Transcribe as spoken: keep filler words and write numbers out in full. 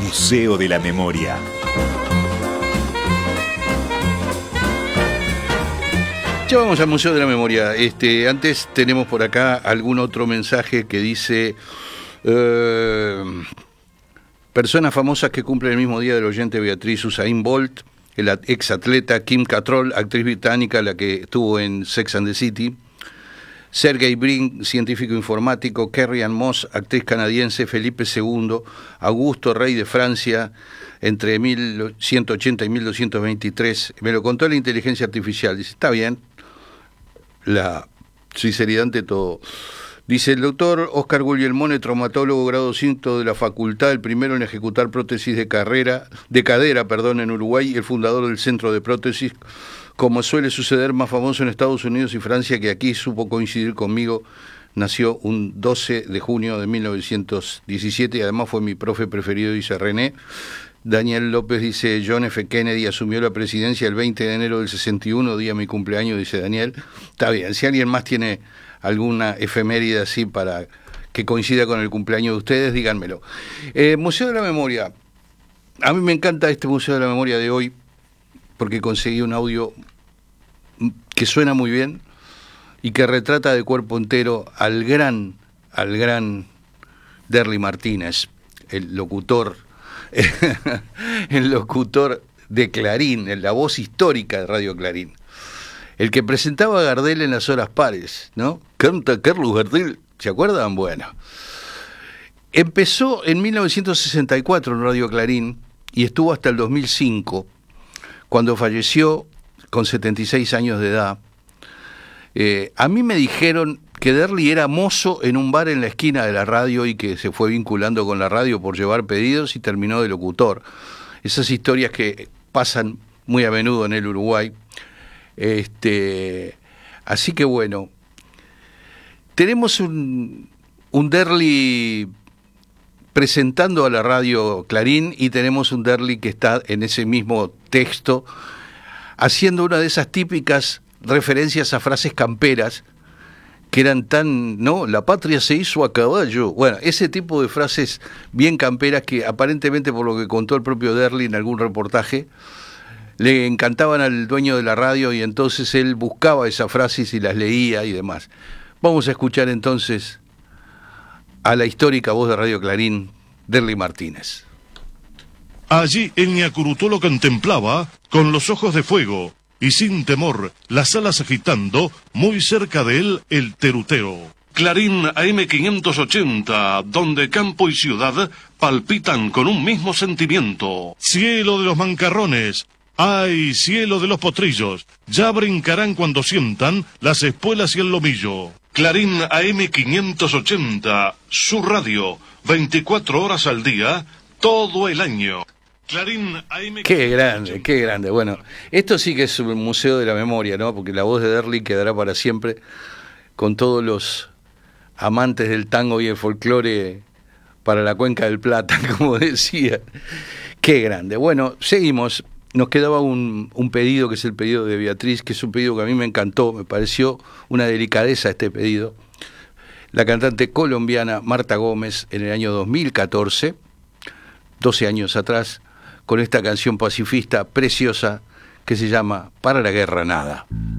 Museo de la Memoria. Ya vamos al Museo de la Memoria. Este, antes tenemos por acá algún otro mensaje que dice... Eh, personas famosas que cumplen el mismo día del oyente: Beatriz Usain Bolt, el ex atleta; Kim Cattrall, actriz británica, la que estuvo en Sex and the City; Sergey Brin, científico informático; Carrie Ann Moss, actriz canadiense; Felipe segundo, Augusto, rey de Francia, entre mil ciento ochenta y mil doscientos veintitrés. Me lo contó la inteligencia artificial. Dice, está bien, la sinceridad ante todo. Dice, el doctor Oscar Guglielmone, traumatólogo grado cinco de la facultad, el primero en ejecutar prótesis de carrera, de cadera, perdón, en Uruguay, y el fundador del centro de prótesis. Como suele suceder, más famoso en Estados Unidos y Francia que aquí, supo coincidir conmigo. Nació un doce de junio de mil novecientos diecisiete y además fue mi profe preferido, dice René. Daniel López dice, John F. Kennedy asumió la presidencia el veinte de enero del sesenta y uno, día de mi cumpleaños, dice Daniel. Está bien, si alguien más tiene alguna efeméride así para que coincida con el cumpleaños de ustedes, díganmelo. Eh, Museo de la Memoria. A mí me encanta este Museo de la Memoria de hoy porque conseguí un audio que suena muy bien y que retrata de cuerpo entero al gran, al gran Derli Martínez, el locutor, el locutor de Clarín, la voz histórica de Radio Clarín. El que presentaba a Gardel en las horas pares, ¿no? Canta Carlos Gardel, ¿se acuerdan? Bueno. Empezó en mil novecientos sesenta y cuatro en Radio Clarín y estuvo hasta el dos mil cinco, cuando falleció con setenta y seis años de edad. Eh, a mí me dijeron que Derli era mozo en un bar en la esquina de la radio y que se fue vinculando con la radio por llevar pedidos y terminó de locutor. Esas historias que pasan muy a menudo en el Uruguay. Este, así que bueno, tenemos un, un Derli presentando a la radio Clarín y tenemos un Derli que está en ese mismo texto haciendo una de esas típicas referencias a frases camperas que eran tan, ¿no? La patria se hizo a caballo. Bueno, ese tipo de frases bien camperas que aparentemente, por lo que contó el propio Derli en algún reportaje, le encantaban al dueño de la radio y entonces él buscaba esas frases y las leía y demás. Vamos a escuchar entonces a la histórica voz de Radio Clarín, Derli Martínez. Allí el ñacurutó lo contemplaba con los ojos de fuego y sin temor, las alas agitando, muy cerca de él el terutero. Clarín A M quinientos ochenta, donde campo y ciudad palpitan con un mismo sentimiento. Cielo de los mancarrones, ¡ay, cielo de los potrillos! Ya brincarán cuando sientan las espuelas y el lomillo. Clarín A M quinientos ochenta, su radio, veinticuatro horas al día, todo el año. Clarín A M. Qué grande, qué grande. Bueno, esto sí que es un museo de la memoria, ¿no? Porque la voz de Derli quedará para siempre con todos los amantes del tango y el folclore para la Cuenca del Plata, como decía. Qué grande. Bueno, seguimos. Nos quedaba un, un pedido, que es el pedido de Beatriz, que es un pedido que a mí me encantó, me pareció una delicadeza este pedido. La cantante colombiana Marta Gómez, en el año dos mil catorce, doce años atrás, con esta canción pacifista preciosa que se llama Para la Guerra Nada.